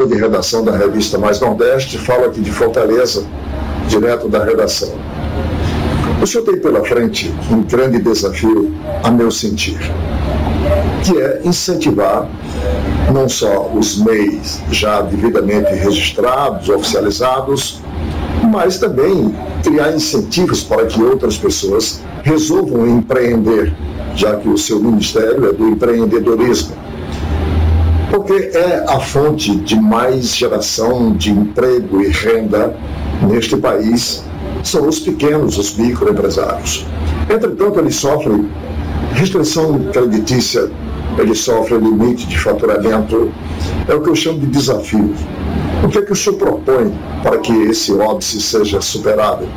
de redação da revista Mais Nordeste, falo aqui de Fortaleza, direto da redação. O senhor tem pela frente um grande desafio, a meu sentir, que é incentivar não só os MEIs já devidamente registrados, oficializados, mas também criar incentivos para que outras pessoas resolvam empreender, já que o seu ministério é do empreendedorismo. Porque é a fonte de mais geração de emprego e renda neste país, são os pequenos, os microempresários. Entretanto, eles sofrem restrição creditícia, eles sofrem limite de faturamento, é o que eu chamo de desafio. O que é que o senhor propõe para que esse óbice seja superado?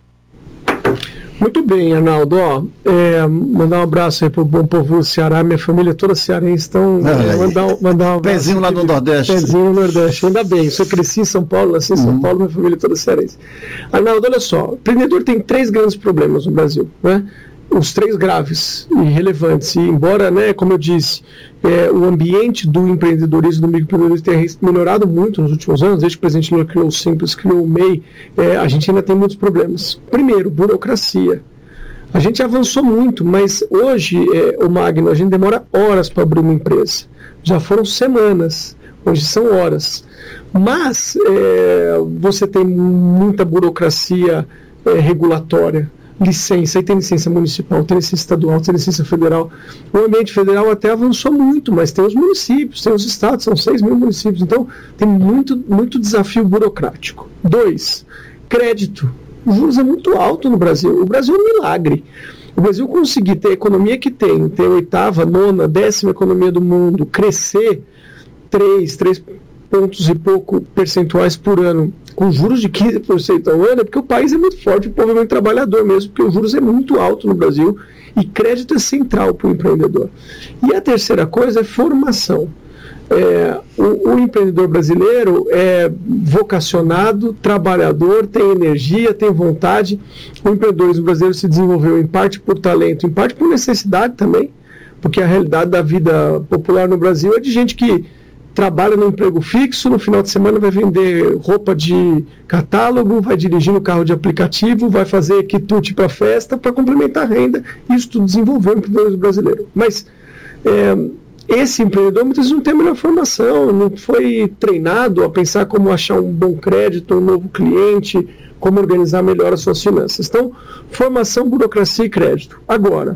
Muito bem, Arnaldo. Mandar um abraço aí para o bom povo do Ceará, minha família toda cearense, então mandar um pezinho lá no Nordeste. Pezinho no Nordeste, ainda bem. Eu cresci em São Paulo, nasci em São Paulo, minha família toda cearense. Arnaldo, olha só, o empreendedor tem 3 grandes problemas no Brasil, né? Os 3 graves e relevantes, e embora, né, como eu disse, o ambiente do empreendedorismo, do microempreendedorismo tenha melhorado muito nos últimos anos, desde que o presidente Lula criou o Simples, criou o MEI, a gente ainda tem muitos problemas. Primeiro, burocracia. A gente avançou muito, mas hoje, o Magno, a gente demora horas para abrir uma empresa. Já foram semanas, hoje são horas. Mas você tem muita burocracia regulatória. Licença, aí tem licença municipal, tem licença estadual, tem licença federal. O ambiente federal até avançou muito, mas tem os municípios, tem os estados, são 6 mil municípios, então tem muito desafio burocrático. 2, crédito. Os juros é muito alto no Brasil. O Brasil é um milagre. O Brasil conseguir ter a economia que tem, ter a 8ª, 9ª, 10ª economia do mundo, crescer 3 pontos e pouco percentuais por ano, com juros de 15% ao ano, é porque o país é muito forte, o povo é muito trabalhador mesmo, porque os juros é muito alto no Brasil e crédito é central para o empreendedor. E a terceira coisa é formação. O empreendedor brasileiro é vocacionado, trabalhador, tem energia, tem vontade. O empreendedorismo brasileiro se desenvolveu em parte por talento, em parte por necessidade também, porque a realidade da vida popular no Brasil é de gente que trabalha no emprego fixo, no final de semana vai vender roupa de catálogo, vai dirigir no carro de aplicativo, vai fazer quitute para festa, para complementar a renda. Isso tudo desenvolveu o empreendedorismo brasileiro. Mas esse empreendedor muitas vezes não tem a melhor formação, não foi treinado a pensar como achar um bom crédito, um novo cliente, como organizar melhor as suas finanças. Então, formação, burocracia e crédito. Agora,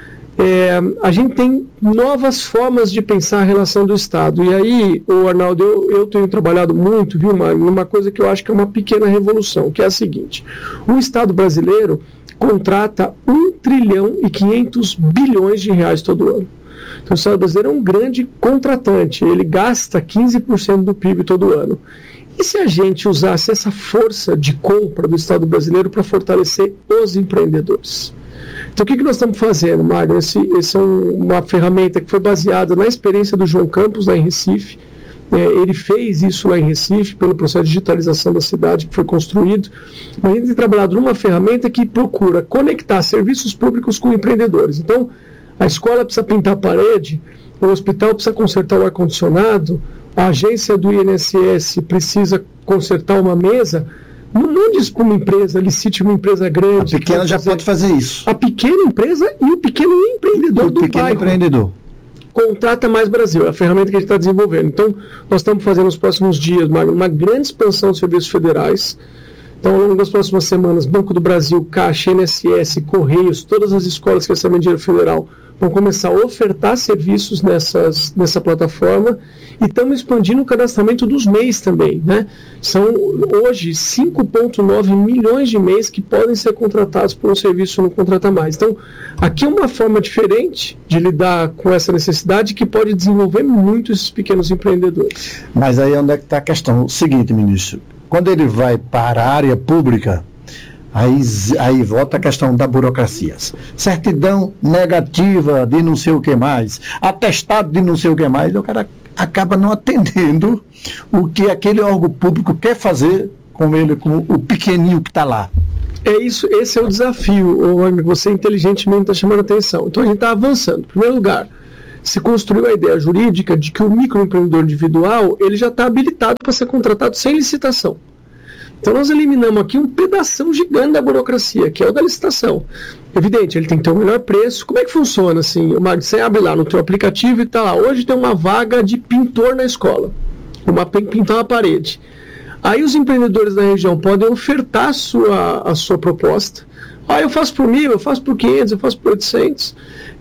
a gente tem novas formas de pensar a relação do Estado. E aí, Arnaldo, eu tenho trabalhado muito, viu, Mário, numa coisa que eu acho que é uma pequena revolução, que é a seguinte: o Estado brasileiro contrata 1 trilhão e 500 bilhões de reais todo ano. Então, o Estado brasileiro é um grande contratante, ele gasta 15% do PIB todo ano. E se a gente usasse essa força de compra do Estado brasileiro para fortalecer os empreendedores? Então, o que nós estamos fazendo, Mário? Essa é uma ferramenta que foi baseada na experiência do João Campos, lá em Recife. Ele fez isso lá em Recife, pelo processo de digitalização da cidade que foi construído. Mas a gente tem trabalhado numa ferramenta que procura conectar serviços públicos com empreendedores. Então, a escola precisa pintar a parede, o hospital precisa consertar o ar-condicionado, a agência do INSS precisa consertar uma mesa. Não diz para uma empresa, licite uma empresa grande. A pequena já pode fazer isso. A pequena empresa e o pequeno empreendedor do bairro. Empreendedor. Contrata Mais Brasil, é a ferramenta que a gente está desenvolvendo. Então, nós estamos fazendo nos próximos dias, Magno, uma grande expansão de serviços federais. Então, ao longo das próximas semanas, Banco do Brasil, Caixa, INSS, Correios, todas as escolas que recebem dinheiro federal vão começar a ofertar serviços nessa plataforma, e estamos expandindo o cadastramento dos MEIs também, né? São hoje 5,9 milhões de MEIs que podem ser contratados por um serviço Não Contrata Mais. Então, aqui é uma forma diferente de lidar com essa necessidade que pode desenvolver muito esses pequenos empreendedores. Mas aí onde é que está a questão? O seguinte, ministro, quando ele vai para a área pública, aí volta a questão da burocracia. Certidão negativa de não sei o que mais, atestado de não sei o que mais, o cara acaba não atendendo o que aquele órgão público quer fazer com ele, com o pequenininho que está lá. Esse é o desafio, você inteligentemente está chamando a atenção. Então a gente está avançando. Em primeiro lugar, se construiu a ideia jurídica de que o microempreendedor individual ele já está habilitado para ser contratado sem licitação. Então nós eliminamos aqui um pedação gigante da burocracia, que é o da licitação. Evidente, ele tem que ter o melhor preço. Como é que funciona assim? Você abre lá no teu aplicativo e está lá, hoje tem uma vaga de pintor na escola, pintar uma parede. Aí os empreendedores da região podem ofertar a sua proposta. Eu faço por 1.000, eu faço por 500, eu faço por 800.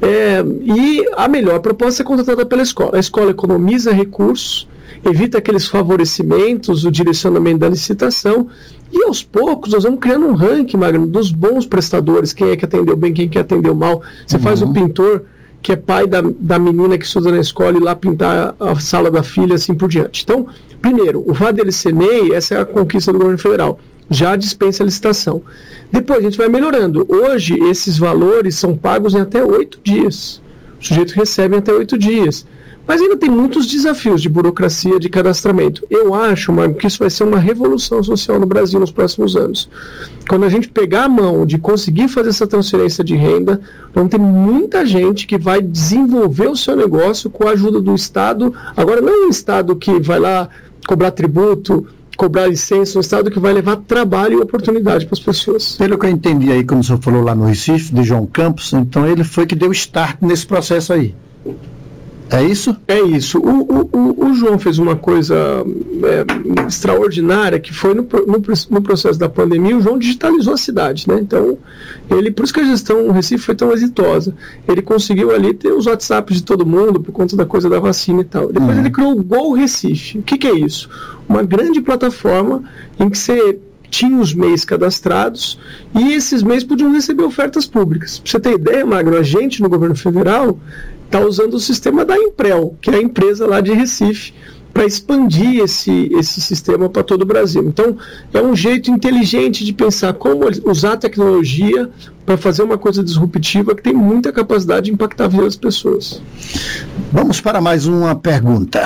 E a melhor proposta é contratada pela escola. A escola economiza recursos, evita aqueles favorecimentos, o direcionamento da licitação, e aos poucos nós vamos criando um ranking, Magno, dos bons prestadores, quem é que atendeu bem, quem é que atendeu mal. Você faz o pintor, que é pai da menina que estuda na escola, e lá pintar a sala da filha, assim por diante. Então, primeiro, o fato dele ser MEI, essa é a conquista do governo federal, já dispensa a licitação. Depois a gente vai melhorando. Hoje, esses valores são pagos em até 8 dias. O sujeito recebe em até 8 dias. Mas ainda tem muitos desafios de burocracia, de cadastramento. Eu acho, Marco, que isso vai ser uma revolução social no Brasil nos próximos anos. Quando a gente pegar a mão de conseguir fazer essa transferência de renda, vamos ter muita gente que vai desenvolver o seu negócio com a ajuda do Estado. Agora, não é um Estado que vai lá cobrar tributo, cobrar licença, um Estado que vai levar trabalho e oportunidade para as pessoas. Pelo que eu entendi aí, como o senhor falou lá no Recife, de João Campos, então ele foi que deu start nesse processo aí. É isso? É isso. O João fez uma coisa extraordinária, que foi no processo da pandemia, o João digitalizou a cidade, né? Então, por isso que a gestão no Recife foi tão exitosa. Ele conseguiu ali ter os WhatsApps de todo mundo, por conta da coisa da vacina e tal. Depois ele criou o Go Recife. O que é isso? Uma grande plataforma em que você tinha os MEIs cadastrados e esses MEIs podiam receber ofertas públicas. Para você ter ideia, Magno, a gente no governo federal está usando o sistema da Imprel, que é a empresa lá de Recife, para expandir esse sistema para todo o Brasil. Então, é um jeito inteligente de pensar como usar a tecnologia para fazer uma coisa disruptiva que tem muita capacidade de impactar a vida das pessoas. Vamos para mais uma pergunta.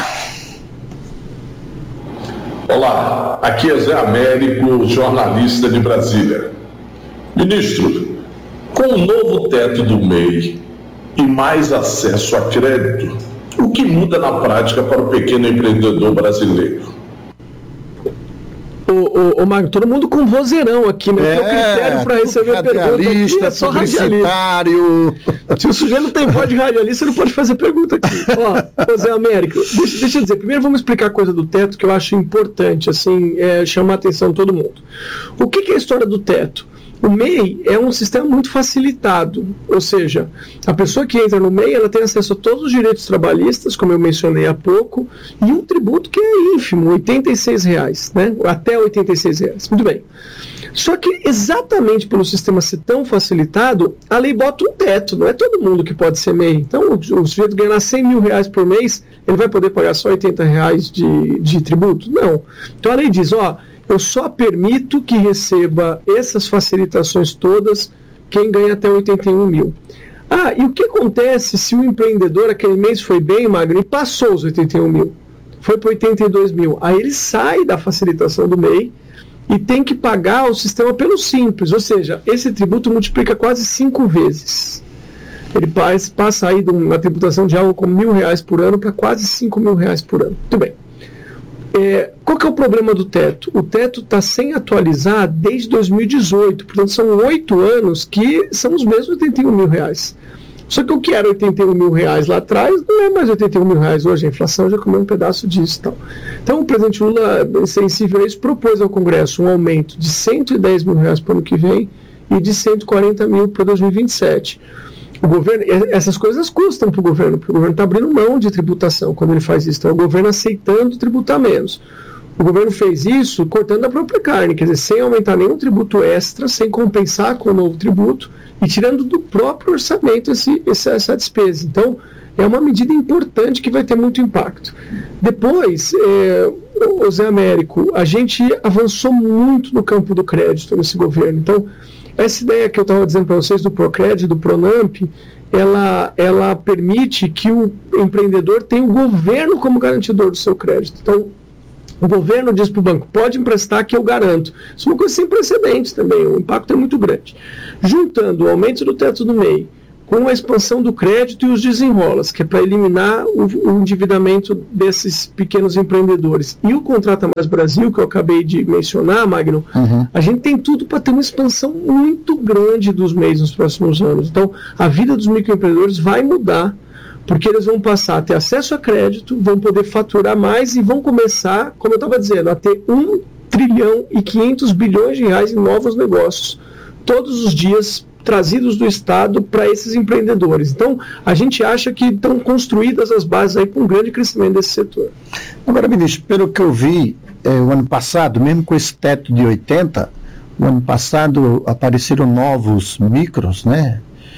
Olá, aqui é Zé Américo, jornalista de Brasília. Ministro, com o novo teto do MEI e mais acesso a crédito, o que muda na prática para o pequeno empreendedor brasileiro? Magno, todo mundo com vozeirão aqui, né? O critério para receber a pergunta aqui é só publicitário. Se o sujeito não tem voz de radialista, não pode fazer pergunta aqui. Ó, Zé Américo, deixa eu dizer, primeiro vamos explicar a coisa do teto, que eu acho importante, assim, chamar a atenção de todo mundo. O que é a história do teto? O MEI é um sistema muito facilitado, ou seja, a pessoa que entra no MEI, ela tem acesso a todos os direitos trabalhistas, como eu mencionei há pouco, e um tributo que é ínfimo, R$ 86, né? Até R$ 86. Muito bem. Só que exatamente pelo sistema ser tão facilitado, a lei bota um teto, não é todo mundo que pode ser MEI. Então, o sujeito ganhar R$100 mil por mês, ele vai poder pagar só R$ 80 de tributo? Não. Então a lei diz, eu só permito que receba essas facilitações todas quem ganha até 81 mil. E o que acontece se o empreendedor aquele mês foi bem, Magno, e passou os 81 mil? Foi para 82 mil. Aí ele sai da facilitação do MEI e tem que pagar o sistema pelo Simples, ou seja, esse tributo multiplica quase 5 vezes. Ele passa aí de uma tributação de algo como R$1.000 por ano para quase R$5.000 por ano. Muito bem. Qual que é o problema do teto? O teto está sem atualizar desde 2018, portanto são 8 anos que são os mesmos R$81 mil. Só que o que era R$81 mil lá atrás não é mais R$81 mil hoje, a inflação já comeu um pedaço disso. Então o presidente Lula, sensível a isso, propôs ao Congresso um aumento de R$110 mil para o ano que vem e de 140 mil para 2027. O governo, essas coisas custam para o governo, porque o governo está abrindo mão de tributação quando ele faz isso. Então, o governo aceitando tributar menos. O governo fez isso cortando a própria carne, quer dizer, sem aumentar nenhum tributo extra, sem compensar com o novo tributo e tirando do próprio orçamento essa despesa. Então, é uma medida importante que vai ter muito impacto. Depois, o Zé Américo, a gente avançou muito no campo do crédito nesse governo. Então, essa ideia que eu estava dizendo para vocês do Procred, do Pronamp, ela permite que o empreendedor tenha o governo como garantidor do seu crédito. Então, o governo diz para o banco, pode emprestar que eu garanto. Isso é uma coisa sem precedentes também, o impacto é muito grande. Juntando o aumento do teto do MEI com a expansão do crédito e os desenrolas, que é para eliminar o endividamento desses pequenos empreendedores. E o Contrata Mais Brasil, que eu acabei de mencionar, Magno, a gente tem tudo para ter uma expansão muito grande dos MEIs nos próximos anos. Então, a vida dos microempreendedores vai mudar, porque eles vão passar a ter acesso a crédito, vão poder faturar mais e vão começar, como eu estava dizendo, a ter 1 trilhão e 500 bilhões de reais em novos negócios, todos os dias trazidos do Estado para esses empreendedores. Então, a gente acha que estão construídas as bases aí para um grande crescimento desse setor. Agora, ministro, pelo que eu vi, o ano passado, mesmo com esse teto de 80, o ano passado apareceram novos micros, né?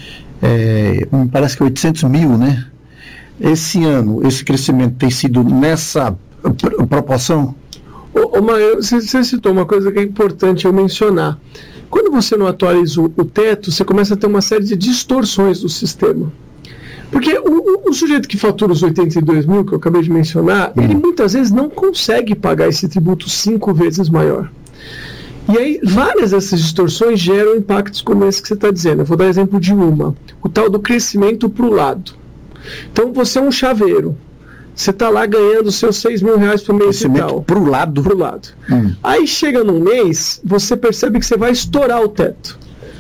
Me parece que 800 mil, né? Esse ano, esse crescimento tem sido nessa proporção? Você citou uma coisa que é importante eu mencionar. Quando você não atualiza o teto, você começa a ter uma série de distorções do sistema. Porque o sujeito que fatura os 82 mil, que eu acabei de mencionar, ele muitas vezes não consegue pagar esse tributo 5 vezes maior. E aí, várias dessas distorções geram impactos como esse que você está dizendo. Eu vou dar exemplo de uma. O tal do crescimento para o lado. Então, você é um chaveiro. Você está lá ganhando seus 6 mil reais por mês e tal. Para o lado? Para o lado. Aí chega num mês, você percebe que você vai estourar o teto.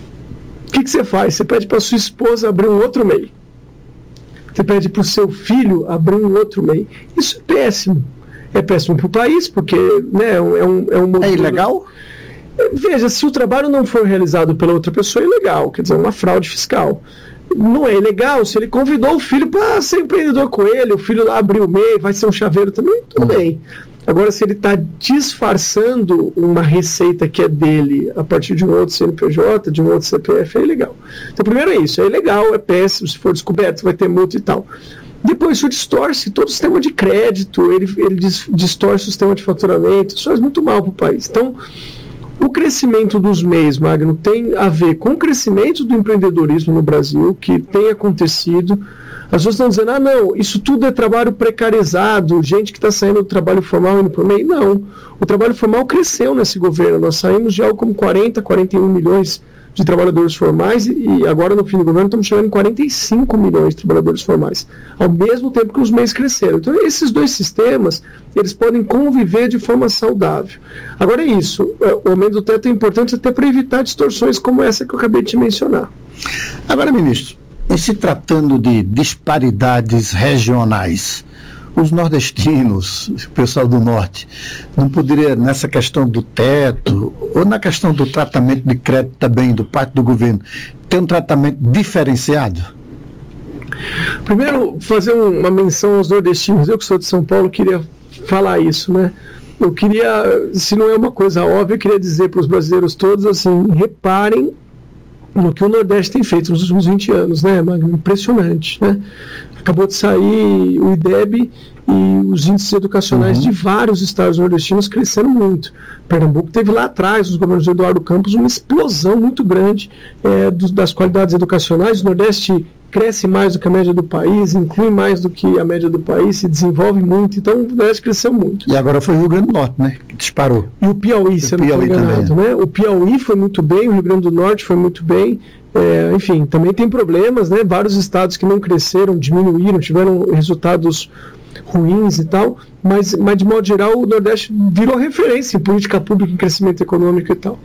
O que você faz? Você pede para sua esposa abrir um outro MEI. Você pede para o seu filho abrir um outro MEI. Isso é péssimo. É péssimo para o país, porque né, é um modelo... É ilegal? Veja, se o trabalho não for realizado pela outra pessoa, é ilegal. Quer dizer, é uma fraude fiscal. Não é ilegal se ele convidou o filho para ser empreendedor com ele, o filho lá abriu o MEI, vai ser um chaveiro também, tudo bem. Agora, se ele está disfarçando uma receita que é dele a partir de um outro CNPJ, de um outro CPF, é ilegal. Então, primeiro é isso, é ilegal, é péssimo, se for descoberto vai ter multa e tal. Depois isso distorce todo o sistema de crédito, ele distorce o sistema de faturamento, isso faz muito mal para o país. Então, o crescimento dos MEIs, Magno, tem a ver com o crescimento do empreendedorismo no Brasil, que tem acontecido. As pessoas estão dizendo, não, isso tudo é trabalho precarizado, gente que está saindo do trabalho formal indo para o MEI. Não, o trabalho formal cresceu nesse governo. Nós saímos de algo como 40, 41 milhões de trabalhadores formais e agora no fim do governo estamos chegando em 45 milhões de trabalhadores formais, ao mesmo tempo que os MEIs cresceram. Então esses dois sistemas, eles podem conviver de forma saudável. Agora é isso, o aumento do teto é importante até para evitar distorções como essa que eu acabei de te mencionar. Agora, ministro, em se tratando de disparidades regionais, os nordestinos, o pessoal do norte, não poderia, nessa questão do teto, ou na questão do tratamento de crédito também, do parte do governo, ter um tratamento diferenciado? Primeiro, fazer uma menção aos nordestinos. Eu que sou de São Paulo, queria falar isso, né? Eu queria, se não é uma coisa óbvia, eu queria dizer para os brasileiros todos, assim, reparem no que o Nordeste tem feito nos últimos 20 anos, né, Magno? Impressionante, né? Acabou de sair o IDEB e os índices educacionais de vários estados nordestinos cresceram muito. Pernambuco teve lá atrás, os governos do Eduardo Campos, uma explosão muito grande das qualidades educacionais. O Nordeste cresce mais do que a média do país, inclui mais do que a média do país, se desenvolve muito, então o Nordeste cresceu muito. E agora foi o Rio Grande do Norte, né, que disparou. E o Piauí, se eu não estou enganado, né? O Piauí foi muito bem, o Rio Grande do Norte foi muito bem, enfim, também tem problemas, né? Vários estados que não cresceram, diminuíram, tiveram resultados ruins e tal, mas de modo geral o Nordeste virou referência em política pública, em crescimento econômico e tal.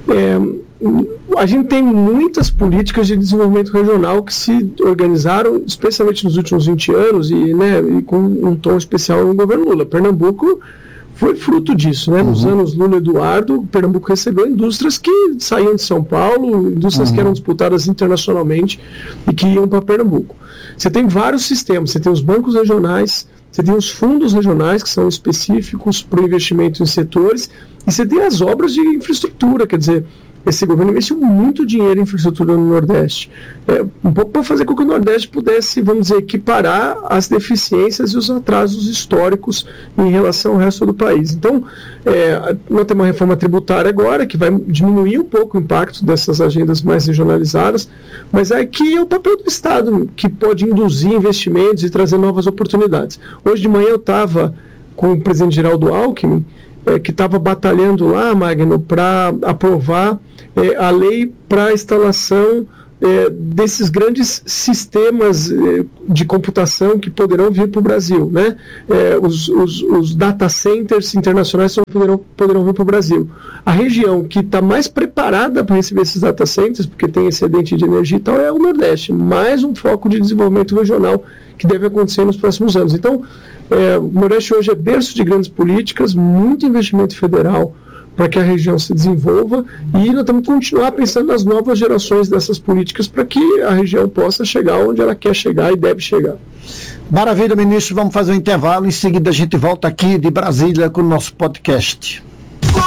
A gente tem muitas políticas de desenvolvimento regional que se organizaram, especialmente nos últimos 20 anos, e com um tom especial no governo Lula. Pernambuco foi fruto disso, né? Nos anos Lula e Eduardo, Pernambuco recebeu indústrias que saíam de São Paulo, indústrias que eram disputadas internacionalmente e que iam para Pernambuco. Você tem vários sistemas, você tem os bancos regionais, você tem os fundos regionais, que são específicos para o investimento em setores, e você tem as obras de infraestrutura, quer dizer, esse governo investiu muito dinheiro em infraestrutura no Nordeste, um pouco para fazer com que o Nordeste pudesse, vamos dizer, equiparar as deficiências e os atrasos históricos em relação ao resto do país. Então, nós temos uma reforma tributária agora, que vai diminuir um pouco o impacto dessas agendas mais regionalizadas, mas aqui é o papel do Estado, que pode induzir investimentos e trazer novas oportunidades. Hoje de manhã eu estava com o presidente Geraldo Alckmin, que estava batalhando lá, Magno, para aprovar a lei para a instalação desses grandes sistemas de computação que poderão vir para o Brasil, né? Os data centers internacionais poderão vir para o Brasil. A região que está mais preparada para receber esses data centers, porque tem excedente de energia e tal, é o Nordeste, mais um foco de desenvolvimento regional que deve acontecer nos próximos anos. Então, o Nordeste hoje é berço de grandes políticas, muito investimento federal para que a região se desenvolva, e nós temos que continuar pensando nas novas gerações dessas políticas para que a região possa chegar onde ela quer chegar e deve chegar. Maravilha, ministro. Vamos fazer um intervalo. Em seguida a gente volta aqui de Brasília com o nosso podcast.